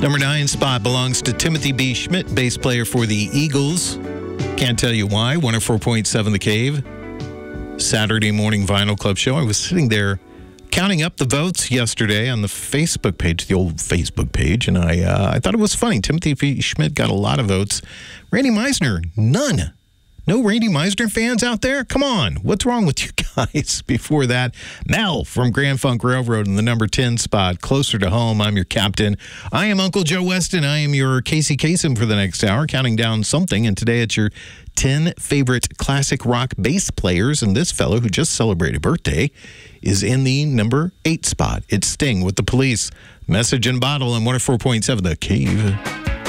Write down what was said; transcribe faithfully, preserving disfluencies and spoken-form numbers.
Number nine spot belongs to Timothy B. Schmidt, bass player for the Eagles. Can't tell you why. one oh four point seven The Cave. Saturday morning Vinyl Club show. I was sitting there counting up the votes yesterday on the Facebook page, the old Facebook page, and I uh, I thought it was funny. Timothy B. Schmidt got a lot of votes. Randy Meisner, none. No Randy Meisner fans out there? Come on. What's wrong with you guys? Before that, Mel from Grand Funk Railroad in the number ten spot, Closer to Home. I'm your captain. I am Uncle Joe Weston. I am your Casey Kasem for the next hour, counting down something. And today it's your ten favorite classic rock bass players. And this fellow who just celebrated birthday is in the number eight spot. It's Sting with The Police. Message and Bottle on one oh four point seven The Cave.